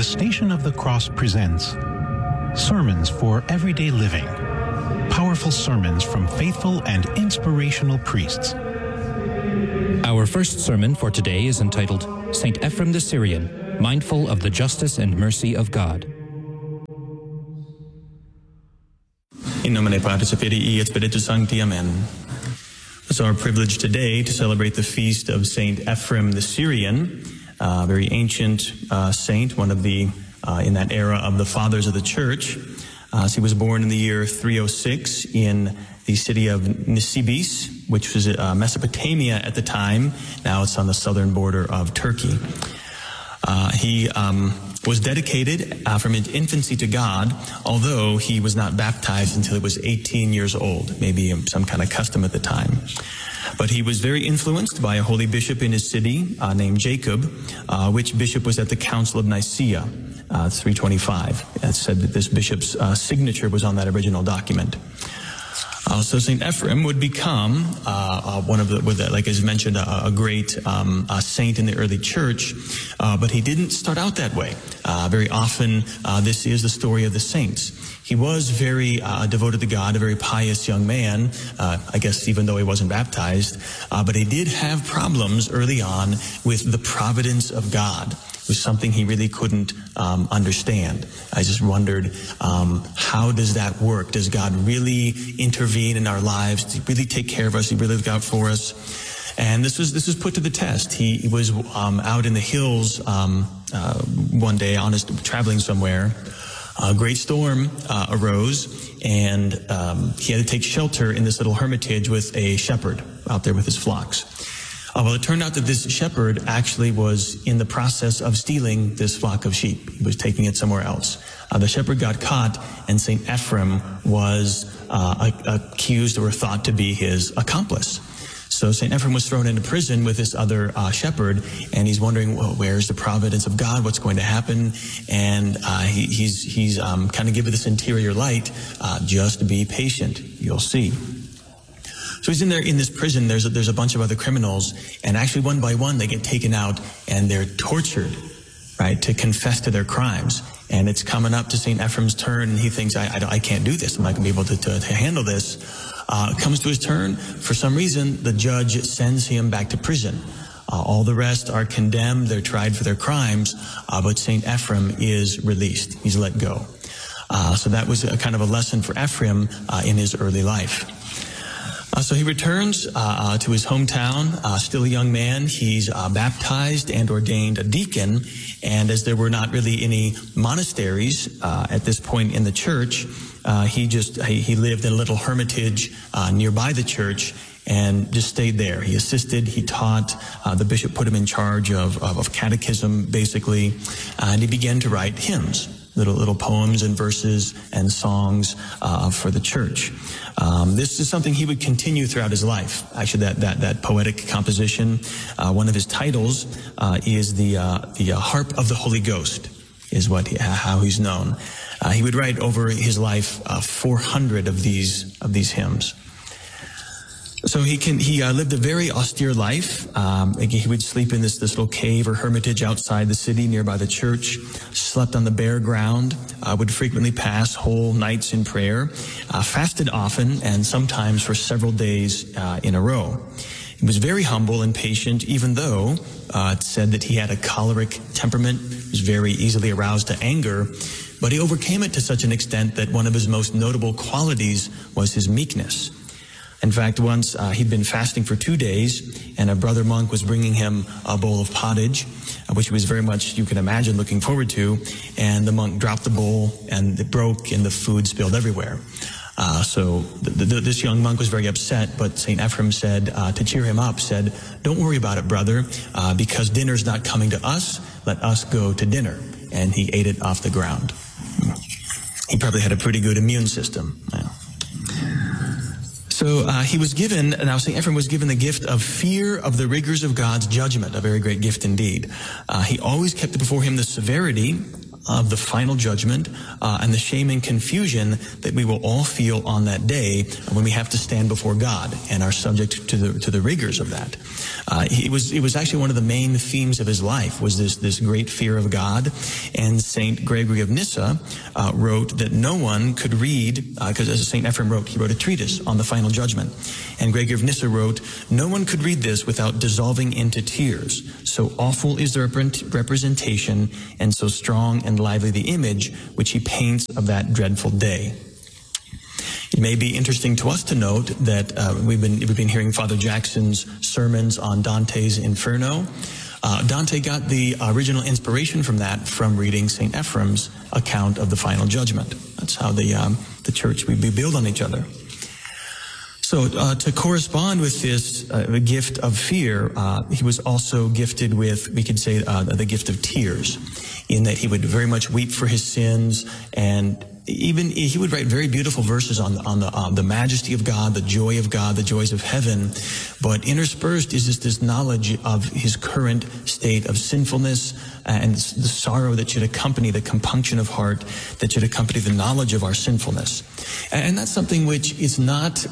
Station of the Cross presents Sermons for Everyday Living. Powerful sermons from faithful and inspirational priests. Our first sermon for today is entitled St. Ephrem the Syrian, Mindful of the Justice and Mercy of God. In nomine Patris et Filii et Spiritus Sancti. Amen. It's our privilege today to celebrate the feast of St. Ephrem the Syrian, a very ancient saint, one of the, in that era of the fathers of the church. He was born in the year 306 in the city of Nisibis, which was Mesopotamia at the time. Now it's on the southern border of Turkey. He was dedicated from his infancy to God, although he was not baptized until he was 18 years old, maybe some kind of custom at the time. But he was very influenced by a holy bishop in his city named Jacob, which bishop was at the Council of Nicaea, 325. It said that this bishop's signature was on that original document. So St. Ephrem would become one of the, like as mentioned, a great saint in the early church, but he didn't start out that way. Very often, this is the story of the saints. He was very devoted to God, a very pious young man, I guess even though he wasn't baptized, but he did have problems early on with the providence of God. It was something he really couldn't understand. I just wondered, how does that work? Does God really intervene in our lives? Does he really take care of us? Does he really look out for us? And this was put to the test. He was out in the hills one day, traveling somewhere. A great storm arose, and he had to take shelter in this little hermitage with a shepherd out there with his flocks. Well, it turned out that this shepherd actually was in the process of stealing this flock of sheep. He was taking it somewhere else. The shepherd got caught, and St. Ephrem was accused or thought to be his accomplice. So St. Ephrem was thrown into prison with this other shepherd, and he's wondering, well, where's the providence of God? What's going to happen? And he's kind of given this interior light, just be patient. You'll see. So he's in there in this prison. There's a bunch of other criminals, and actually one by one they get taken out and they're tortured, right, to confess to their crimes. And it's coming up to St. Ephrem's turn, and he thinks, I can't do this. I'm not going to be able to handle this. Comes to his turn. For some reason, the judge sends him back to prison. All the rest are condemned. They're tried for their crimes, but St. Ephrem is released. He's let go. So that was a kind of a lesson for Ephrem in his early life. So he returns to his hometown, still a young man. He's baptized and ordained a deacon. And as there were not really any monasteries at this point in the church, he lived in a little hermitage nearby the church and just stayed there. He assisted, he taught. The bishop put him in charge of catechism, basically, and he began to write hymns. Little poems and verses and songs for the church. This is something he would continue throughout his life. Actually, that poetic composition, one of his titles is the Harp of the Holy Ghost, is how he's known. He would write over his life 400 of these hymns. So he lived a very austere life. He would sleep in this little cave or hermitage outside the city nearby the church, slept on the bare ground, would frequently pass whole nights in prayer, fasted often and sometimes for several days in a row. He was very humble and patient, even though it's said that he had a choleric temperament, was very easily aroused to anger, but he overcame it to such an extent that one of his most notable qualities was his meekness. In fact, once he'd been fasting for 2 days, and a brother monk was bringing him a bowl of pottage, which he was very much, you can imagine, looking forward to, and the monk dropped the bowl, and it broke, and the food spilled everywhere. So this young monk was very upset, but St. Ephrem said, to cheer him up, said, "Don't worry about it, brother, because dinner's not coming to us. Let us go to dinner." And he ate it off the ground. He probably had a pretty good immune system. Yeah. So he was given, now St. Ephrem was given the gift of fear of the rigors of God's judgment, a very great gift indeed. He always kept before him the severity of the final judgment and the shame and confusion that we will all feel on that day when we have to stand before God and are subject to the rigors of that. It was actually one of the main themes of his life was this great fear of God. And St. Gregory of Nyssa wrote that no one could read, because as St. Ephrem wrote, he wrote a treatise on the final judgment. And Gregory of Nyssa wrote, no one could read this without dissolving into tears. So awful is the representation and so strong and lively the image which he paints of that dreadful day. It may be interesting to us to note that we've been hearing Father Jackson's sermons on Dante's Inferno. Dante got the original inspiration from that from reading St. Ephrem's account of the final judgment. That's how the church, we build on each other. So to correspond with this gift of fear, he was also gifted with, we could say, the gift of tears, in that he would very much weep for his sins, and even he would write very beautiful verses on the majesty of God, the joy of God, the joys of heaven. But interspersed is just this knowledge of his current state of sinfulness and the sorrow that should accompany the compunction of heart, that should accompany the knowledge of our sinfulness. And that's something which is not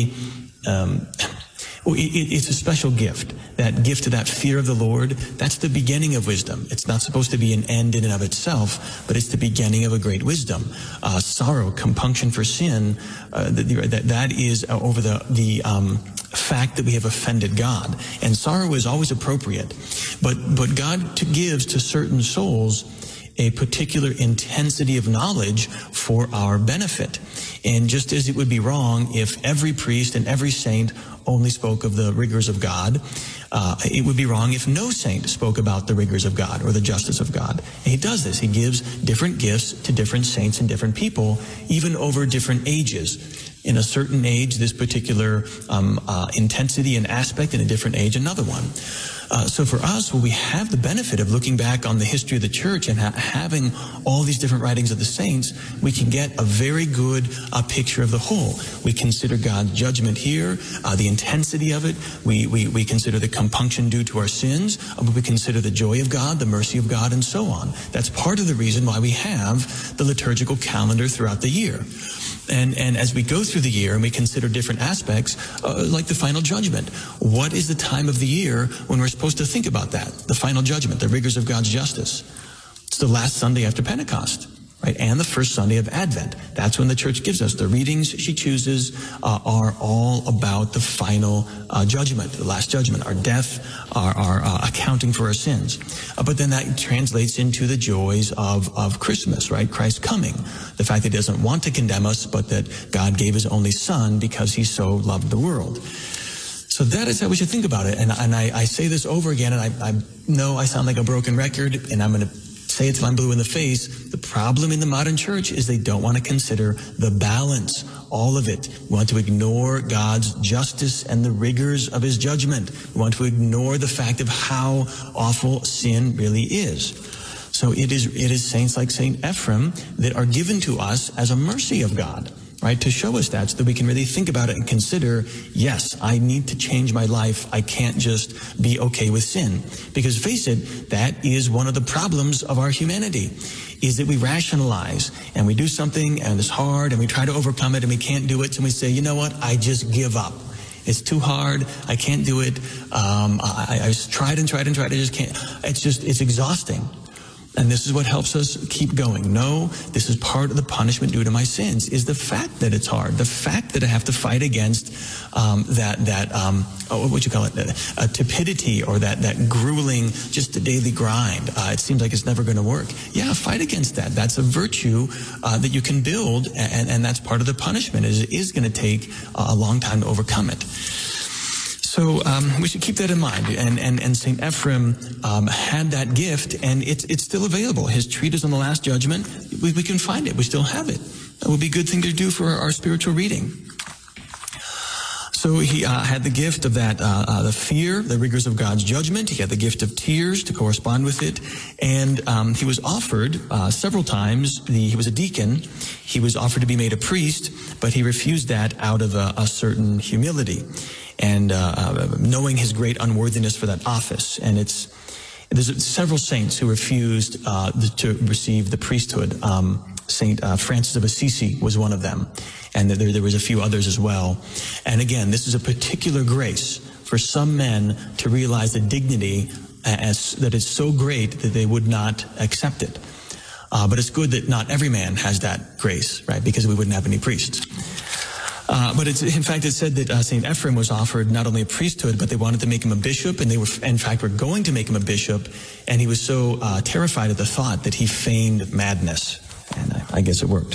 it's a special gift. That gift of that fear of the Lord, that's the beginning of wisdom. It's not supposed to be an end in and of itself, but it's the beginning of a great wisdom. Sorrow, compunction for sin, that is over the fact that we have offended God. And sorrow is always appropriate. But God gives to certain souls a particular intensity of knowledge for our benefit. And just as it would be wrong if every priest and every saint only spoke of the rigors of God, it would be wrong if no saint spoke about the rigors of God or the justice of God. And he does this. He gives different gifts to different saints and different people, even over different ages. In a certain age, this particular intensity and aspect; in a different age, another one. So for us, we have the benefit of looking back on the history of the church and having all these different writings of the saints. We can get a very good picture of the whole. We consider God's judgment here, the intensity of it. We consider the compunction due to our sins. We consider the joy of God, the mercy of God, and so on. That's part of the reason why we have the liturgical calendar throughout the year. And as we go through the year and we consider different aspects, like the final judgment, what is the time of the year when we're supposed to think about that? The final judgment, the rigors of God's justice. It's the last Sunday after Pentecost, right? And the first Sunday of Advent. That's when the church gives us. The readings she chooses are all about the final judgment, the last judgment, our death, our accounting for our sins. But then that translates into the joys of Christmas, right? Christ coming. The fact that he doesn't want to condemn us, but that God gave his only son because he so loved the world. So that is how we should think about it. And I say this over again, and I know I sound like a broken record, and I'm going to say it till I'm blue in the face. The problem in the modern church is they don't want to consider the balance, all of it. We want to ignore God's justice and the rigors of his judgment. We want to ignore the fact of how awful sin really is. So it is saints like St. Ephrem that are given to us as a mercy of God, right? To show us that so that we can really think about it and consider, yes, I need to change my life. I can't just be okay with sin. Because face it, that is one of the problems of our humanity, is that we rationalize and we do something and it's hard and we try to overcome it and we can't do it. So we say, you know what? I just give up. It's too hard. I can't do it. I just tried and tried and tried. I just can't. It's exhausting. And this is what helps us keep going. No, this is part of the punishment due to my sins, is the fact that it's hard, the fact that I have to fight against tepidity, or that grueling, just a daily grind. It seems like it's never going to work. Yeah, fight against that. That's a virtue that you can build, and that's part of the punishment. It is going to take a long time to overcome it. So we should keep that in mind. And St. Ephrem had that gift, and it's still available. His treatise on the Last Judgment, we can find it. We still have it. That would be a good thing to do for our spiritual reading. So he had the gift of that, the fear, the rigors of God's judgment. He had the gift of tears to correspond with it. And he was offered several times. He was a deacon. He was offered to be made a priest, but he refused that out of a certain humility and knowing his great unworthiness for that office. And There's several saints who refused to receive the priesthood. Saint Francis of Assisi was one of them, and there was a few others as well. And again, this is a particular grace for some men to realize the dignity that is so great that they would not accept it. But it's good that not every man has that grace, right? Because we wouldn't have any priests. But in fact, it said that St. Ephrem was offered not only a priesthood, but they wanted to make him a bishop, and they in fact, were going to make him a bishop, and he was so terrified at the thought that he feigned madness. And I guess it worked.